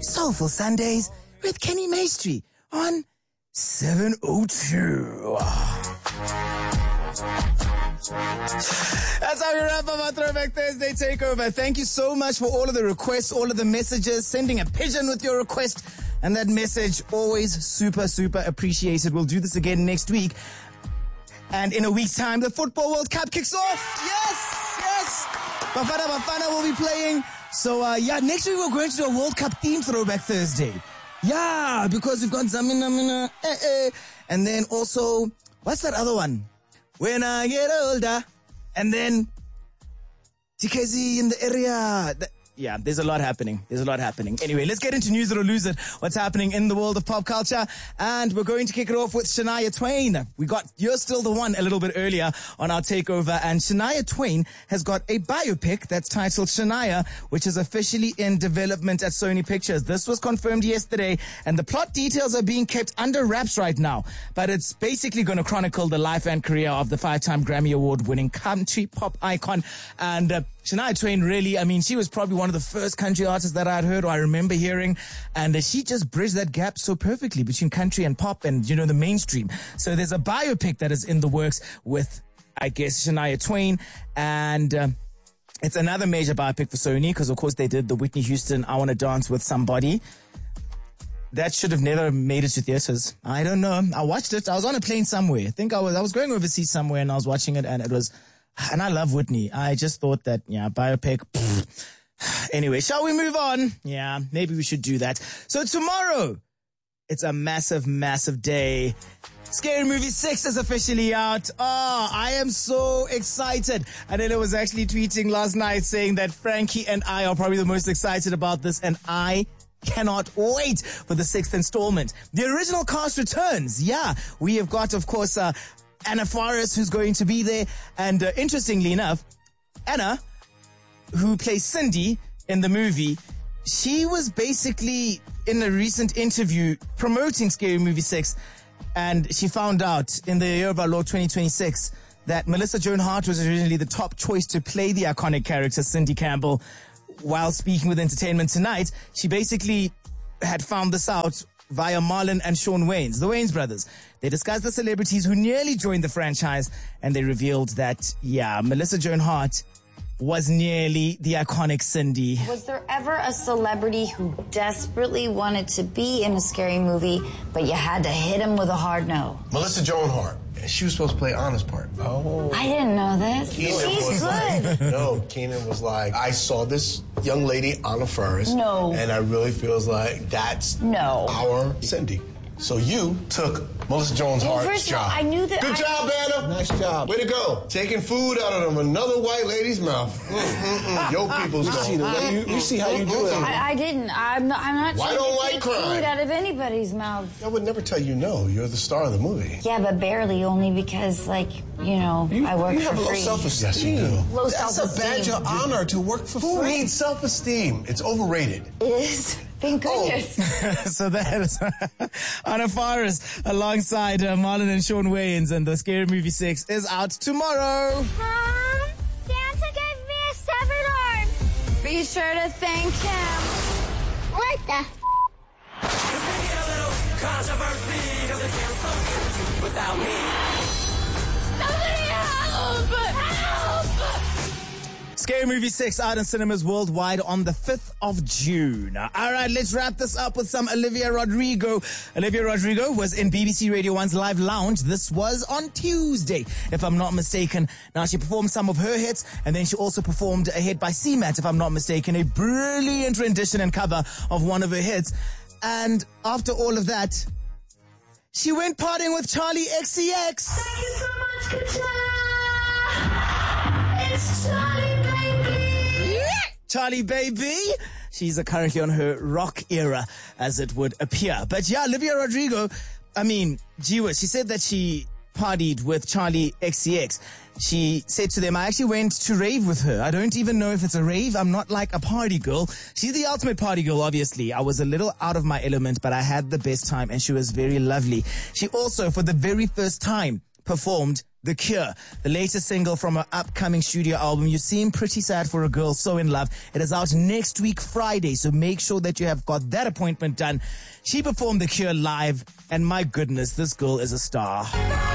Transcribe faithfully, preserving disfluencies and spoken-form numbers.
Soulful Sundays with Kenny Maestri on seven oh two. That's how we wrap up our Throwback Thursday takeover. Thank you so much for all of the requests, all of the messages, sending a pigeon with your request. And that message, always super, super appreciated. We'll do this again next week. And in a week's time, the Football World Cup kicks off. Yes, yes. Bafana Bafana will be playing. So, uh, yeah, next week we're going to do a World Cup themed Throwback Thursday. Yeah, because we've got Zamina Mina, eh, eh. And then also, what's that other one? When I get older. And then T K Z in the area. The, yeah, there's a lot happening. There's a lot happening. Anyway, let's get into News It or Lose It. What's happening in the world of pop culture. And we're going to kick it off with Shania Twain. We got You're Still the One a little bit earlier on our takeover. And Shania Twain has got a biopic that's titled Shania, which is officially in development at Sony Pictures. This was confirmed yesterday, and the plot details are being kept under wraps right now. But it's basically going to chronicle the life and career of the five-time Grammy Award-winning country pop icon. And uh, Shania Twain really, I mean, she was probably one of the first country artists that I'd heard or I remember hearing. And uh, she just bridged that gap so perfectly between country and pop and, you know, the mainstream. So there's a biopic that is in the works with, I guess, Shania Twain. And uh, it's another major biopic for Sony because, of course, they did the Whitney Houston I Want to Dance with Somebody. That should have never made it to theaters. I don't know. I watched it. I was on a plane somewhere. I think I was, I was going overseas somewhere and I was watching it and it was... And I love Whitney. I just thought that, yeah, biopic. Pfft. Anyway, shall we move on? Yeah, maybe we should do that. So tomorrow, it's a massive, massive day. Scary Movie six is officially out. Oh, I am so excited. And then I was actually tweeting last night saying that Frankie and I are probably the most excited about this. And I cannot wait for the sixth installment. The original cast returns. Yeah, we have got, of course, uh, Anna Faris, who's going to be there. And uh, interestingly enough, Anna, who plays Cindy in the movie, she was basically in a recent interview promoting Scary Movie six. And she found out in the year of our Lord twenty twenty-six that Melissa Joan Hart was originally the top choice to play the iconic character Cindy Campbell. While speaking with Entertainment Tonight, she basically had found this out via Marlon and Shawn Wayans, the Wayans brothers. They discussed the celebrities who nearly joined the franchise, and they revealed that, yeah, Melissa Joan Hart was nearly the iconic Cindy. Was there ever a celebrity who desperately wanted to be in a scary movie, but you had to hit him with a hard no? Melissa Joan Hart. She was supposed to play Anna's part. Oh. I didn't know this. Kenan She's good. Like, no, Kenan was like, I saw this young lady, Anna Faris. No. And I really feels like that's no. our Cindy. So you took Melissa Joan well, Hart's first job. Of all, I knew that Good I... job, Anna. Nice job. Way to go. Taking food out of them, another white lady's mouth. Mm-mm-mm. Yo, people's we see the way you, we see how you do it. I, I didn't. I'm not. I'm not Why trying don't to like take crime? food out of anybody's mouth. I would never tell you no. You're the star of the movie. Yeah, but barely. Only because, like, you know, You, I work you for have free. low self-esteem. Yes, you do. Low That's self-esteem. a badge of honor to work for Who free. needs self-esteem? It's overrated. It is. Thank goodness. So that is Anna Faris alongside uh, Marlon and Shawn Wayans, and the Scary Movie six is out tomorrow. Mom, Santa gave me a severed arm. Be sure to thank him. What the? Somebody help! Help! Scary Movie six out in cinemas worldwide on the fifth of June. All right, let's wrap this up with some Olivia Rodrigo. Olivia Rodrigo was in B B C Radio one's Live Lounge. This was on Tuesday, if I'm not mistaken. Now, she performed some of her hits, and then she also performed a hit by C MAT, if I'm not mistaken, a brilliant rendition and cover of one of her hits. And after all of that, she went partying with Charlie X C X. Thank you so much, Katrina. It's Charlie, baby. Charlie baby. She's uh, currently on her rock era, as it would appear. But yeah, Olivia Rodrigo, I mean, gee whiz, she said that she partied with Charlie X C X. She said to them, I actually went to rave with her. I don't even know if it's a rave. I'm not like a party girl. She's the ultimate party girl, obviously. I was a little out of my element, but I had the best time, and she was very lovely. She also, for the very first time, performed The Cure, the latest single from her upcoming studio album. You Seem Pretty Sad for a Girl So in Love. It is out next week, Friday, so make sure that you have got that appointment done. She performed The Cure live, and my goodness, this girl is a star.